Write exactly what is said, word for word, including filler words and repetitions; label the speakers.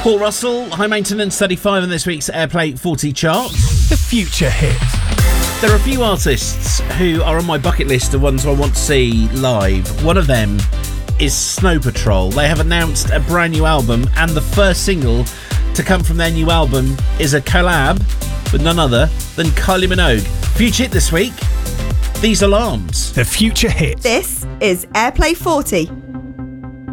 Speaker 1: Paul Russell, High Maintenance thirty-five on this week's Airplay forty charts.
Speaker 2: The Future Hit.
Speaker 1: There are a few artists who are on my bucket list of ones I want to see live. One of them is Snow Patrol. They have announced a brand new album, and the first single to come from their new album is a collab with none other than Kylie Minogue. Future Hit this week, These Alarms.
Speaker 2: The Future Hit.
Speaker 3: This is Airplay forty.